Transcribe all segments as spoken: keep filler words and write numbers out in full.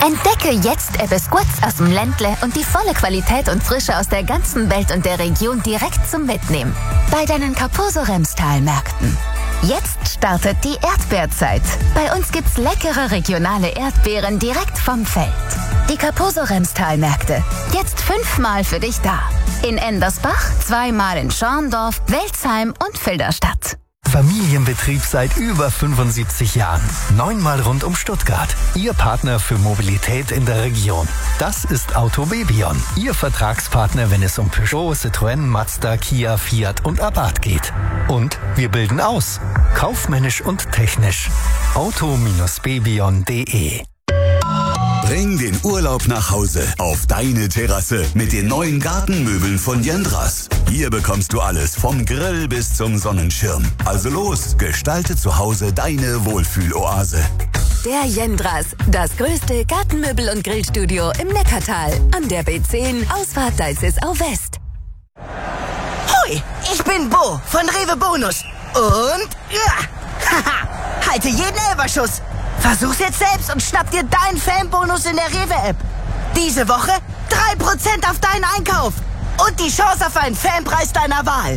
Entdecke jetzt Ebbe Squats aus dem Ländle und die volle Qualität und Frische aus der ganzen Welt und der Region direkt zum Mitnehmen. Bei deinen Carposo-Remstal-Märkten. Jetzt startet die Erdbeerzeit. Bei uns gibt's leckere regionale Erdbeeren direkt vom Feld. Die Carposo-Remstal-Märkte. Jetzt fünfmal für dich da. In Endersbach, zweimal in Schorndorf, Welzheim und Filderstadt. Familienbetrieb seit über fünfundsiebzig Jahren. Neunmal rund um Stuttgart. Ihr Partner für Mobilität in der Region. Das ist Autobebion. Ihr Vertragspartner, wenn es um Peugeot, Citroën, Mazda, Kia, Fiat und Abarth geht. Und wir bilden aus. Kaufmännisch und technisch. auto bebion punkt de. Bring den Urlaub nach Hause auf deine Terrasse mit den neuen Gartenmöbeln von Jendras. Hier bekommst du alles vom Grill bis zum Sonnenschirm. Also los, gestalte zu Hause deine Wohlfühloase. Der Jendras, das größte Gartenmöbel- und Grillstudio im Neckartal. An der B zehn, Ausfahrt Deißesau West. Hoi, ich bin Bo von Rewe Bonus. Und, ja, haha, halte jeden Elberschuss. Versuch's jetzt selbst und schnapp dir deinen Fanbonus in der Rewe-App. Diese Woche drei Prozent auf deinen Einkauf. Und die Chance auf einen Fanpreis deiner Wahl.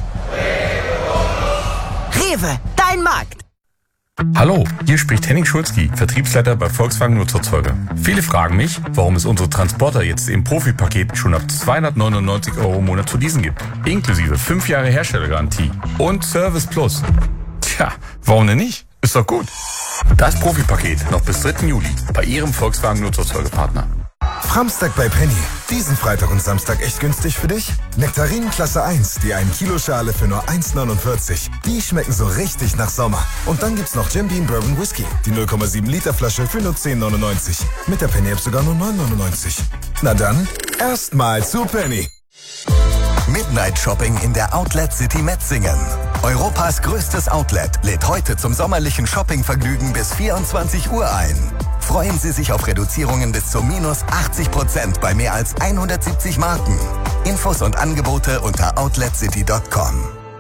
Rewe, dein Markt. Hallo, hier spricht Henning Schulzki, Vertriebsleiter bei Volkswagen Nutzerzeuger. Viele fragen mich, warum es unsere Transporter jetzt im Profipaket schon ab zweihundertneunundneunzig Euro im Monat zu leasen gibt. Inklusive fünf Jahre Herstellergarantie und Service Plus. Tja, warum denn nicht? Ist doch gut. Das Profipaket noch bis dritten Juli bei Ihrem Volkswagen Nutzerzeugerpartner. Framstag bei Penny. Diesen Freitag und Samstag echt günstig für dich? Nektarinen Klasse eins, die ein Kilo Schale für nur eins neunundvierzig. Die schmecken so richtig nach Sommer. Und dann gibt's noch Jim Beam Bourbon Whisky, die null Komma sieben Liter Flasche für nur zehn neunundneunzig. Mit der Penny App sogar nur neun neunundneunzig. Na dann, erstmal zu Penny. Midnight Shopping in der Outlet City Metzingen. Europas größtes Outlet lädt heute zum sommerlichen Shoppingvergnügen bis vierundzwanzig Uhr ein. Freuen Sie sich auf Reduzierungen bis zu minus achtzig Prozent bei mehr als hundertsiebzig Marken. Infos und Angebote unter outlet city punkt com.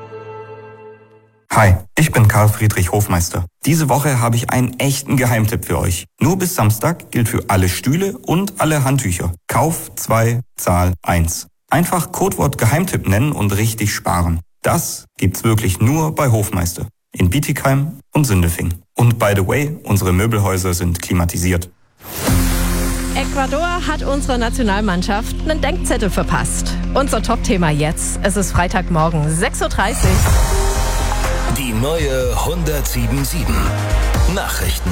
Hi, ich bin Karl Friedrich Hofmeister. Diese Woche habe ich einen echten Geheimtipp für euch. Nur bis Samstag gilt für alle Stühle und alle Handtücher. Kauf zwei, Zahl eins. Einfach Codewort Geheimtipp nennen und richtig sparen. Das gibt's wirklich nur bei Hofmeister. In Bietigheim und Sindelfing. Und by the way, unsere Möbelhäuser sind klimatisiert. Ecuador hat unserer Nationalmannschaft einen Denkzettel verpasst. Unser Top-Thema jetzt. Es ist Freitagmorgen, sechs Uhr dreißig. Die neue hundertsieben Komma sieben. Nachrichten.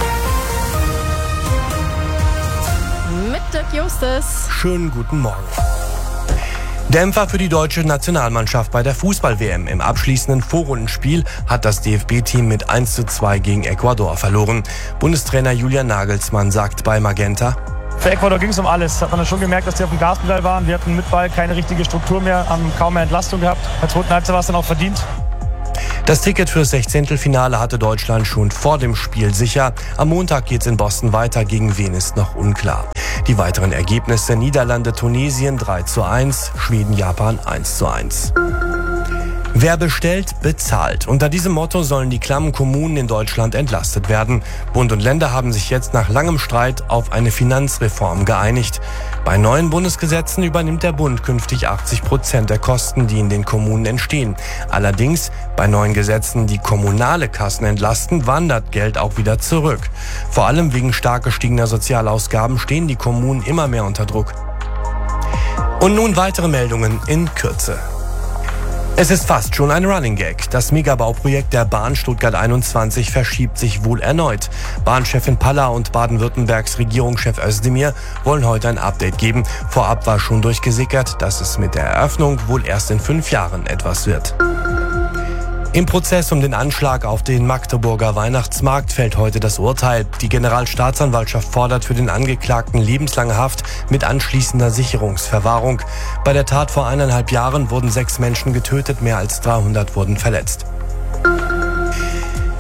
Mit Dirk Justus. Schönen guten Morgen. Dämpfer für die deutsche Nationalmannschaft bei der Fußball-W M. Im abschließenden Vorrundenspiel hat das D F B-Team mit eins zu zwei gegen Ecuador verloren. Bundestrainer Julian Nagelsmann sagt bei Magenta: Für Ecuador ging es um alles. Hat man dann schon gemerkt, dass die auf dem Gaspedal waren. Wir hatten mit Ball keine richtige Struktur mehr, haben kaum mehr Entlastung gehabt. Bei der zweiten Halbzeit war es dann auch verdient. Das Ticket fürs Sechzehntelfinale hatte Deutschland schon vor dem Spiel sicher. Am Montag geht's in Boston weiter, gegen wen ist noch unklar. Die weiteren Ergebnisse: Niederlande, Tunesien drei zu eins, Schweden, Japan eins zu eins. Wer bestellt, bezahlt. Unter diesem Motto sollen die klammen Kommunen in Deutschland entlastet werden. Bund und Länder haben sich jetzt nach langem Streit auf eine Finanzreform geeinigt. Bei neuen Bundesgesetzen übernimmt der Bund künftig achtzig Prozent der Kosten, die in den Kommunen entstehen. Allerdings, bei neuen Gesetzen, die kommunale Kassen entlasten, wandert Geld auch wieder zurück. Vor allem wegen stark gestiegener Sozialausgaben stehen die Kommunen immer mehr unter Druck. Und nun weitere Meldungen in Kürze. Es ist fast schon ein Running Gag. Das Megabauprojekt der Bahn Stuttgart einundzwanzig verschiebt sich wohl erneut. Bahnchefin Palla und Baden-Württembergs Regierungschef Özdemir wollen heute ein Update geben. Vorab war schon durchgesickert, dass es mit der Eröffnung wohl erst in fünf Jahren etwas wird. Im Prozess um den Anschlag auf den Magdeburger Weihnachtsmarkt fällt heute das Urteil. Die Generalstaatsanwaltschaft fordert für den Angeklagten lebenslange Haft mit anschließender Sicherungsverwahrung. Bei der Tat vor eineinhalb Jahren wurden sechs Menschen getötet, mehr als dreihundert wurden verletzt.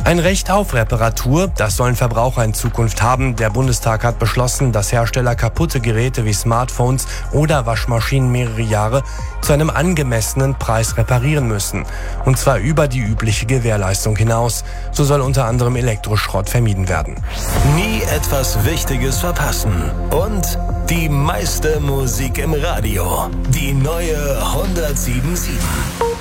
Ein Recht auf Reparatur, das sollen Verbraucher in Zukunft haben. Der Bundestag hat beschlossen, dass Hersteller kaputte Geräte wie Smartphones oder Waschmaschinen mehrere Jahre zu einem angemessenen Preis reparieren müssen. Und zwar über die übliche Gewährleistung hinaus. So soll unter anderem Elektroschrott vermieden werden. Nie etwas Wichtiges verpassen. Und die meiste Musik im Radio. Die neue hundertsieben Komma sieben.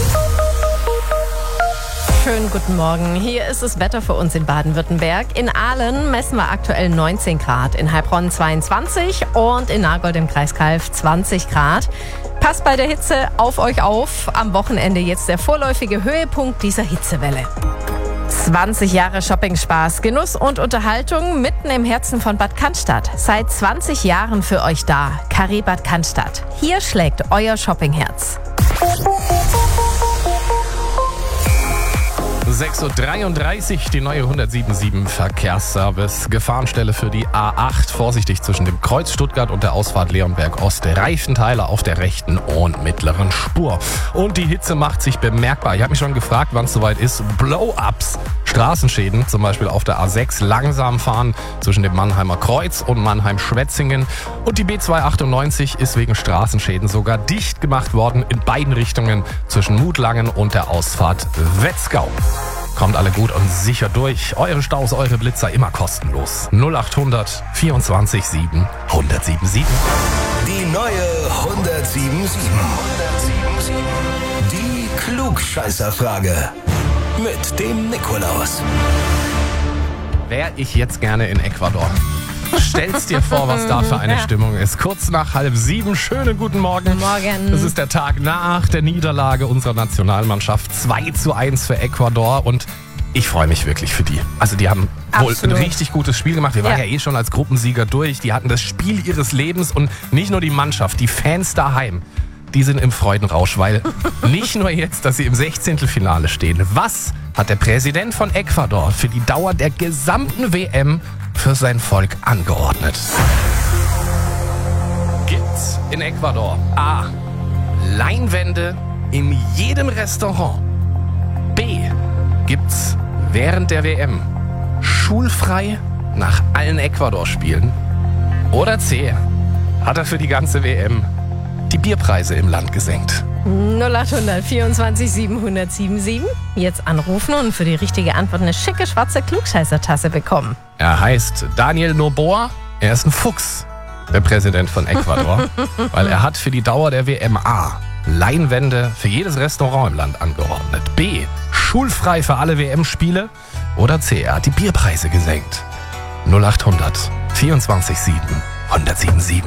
Schönen guten Morgen. Hier ist das Wetter für uns in Baden-Württemberg. In Aalen messen wir aktuell neunzehn Grad, in Heilbronn zweiundzwanzig und in Nagold im Kreis Calw zwanzig Grad. Passt bei der Hitze auf euch auf. Am Wochenende jetzt der vorläufige Höhepunkt dieser Hitzewelle. zwanzig Jahre Shopping-Spaß, Genuss und Unterhaltung mitten im Herzen von Bad Cannstatt. Seit zwanzig Jahren für euch da. Carré Bad Cannstatt. Hier schlägt euer Shoppingherz. sechs Uhr dreiunddreißig, die neue hundertsieben Komma sieben Verkehrsservice. Gefahrenstelle für die A acht. Vorsichtig zwischen dem Kreuz Stuttgart und der Ausfahrt Leonberg Ost. Reifenteile auf der rechten und mittleren Spur. Und die Hitze macht sich bemerkbar. Ich habe mich schon gefragt, wann es soweit ist. Blow-ups. Straßenschäden, zum Beispiel auf der A sechs, langsam fahren zwischen dem Mannheimer Kreuz und Mannheim-Schwetzingen. Und die B zweihundertachtundneunzig ist wegen Straßenschäden sogar dicht gemacht worden in beiden Richtungen zwischen Mutlangen und der Ausfahrt Wetzgau. Kommt alle gut und sicher durch. Eure Staus, eure Blitzer immer kostenlos. null achthundert vierundzwanzig sieben hundertsieben sieben. Die neue hundertsieben Komma sieben. Die Klugscheißerfrage. Mit dem Nikolaus. Wäre ich jetzt gerne in Ecuador. Stell's dir vor, was da für eine Stimmung ist. Kurz nach halb sieben, schönen guten Morgen. Morgen. Das ist der Tag nach der Niederlage unserer Nationalmannschaft. zwei zu eins für Ecuador und ich freue mich wirklich für die. Also die haben wohl Absolut. ein richtig gutes Spiel gemacht. Wir waren Ja. ja eh schon als Gruppensieger durch. Die hatten das Spiel ihres Lebens und nicht nur die Mannschaft, die Fans daheim. Die sind im Freudenrausch, weil nicht nur jetzt, dass sie im Sechzehntelfinale stehen. Was hat der Präsident von Ecuador für die Dauer der gesamten W M für sein Volk angeordnet? Gibt's in Ecuador A. Leinwände in jedem Restaurant? B. Gibt's während der W M schulfrei nach allen Ecuador-Spielen? Oder C. Hat er für die ganze W M die Bierpreise im Land gesenkt? null achthundert vierundzwanzig sieben hundertsieben sieben. Jetzt anrufen und für die richtige Antwort eine schicke schwarze Klugscheißer-Tasse bekommen. Er heißt Daniel Noboa. Er ist ein Fuchs, der Präsident von Ecuador, weil er hat für die Dauer der W M A Leinwände für jedes Restaurant im Land angeordnet. B. Schulfrei für alle W M-Spiele. Oder C. Er hat die Bierpreise gesenkt. null achthundert vierundzwanzig sieben hundertsieben sieben.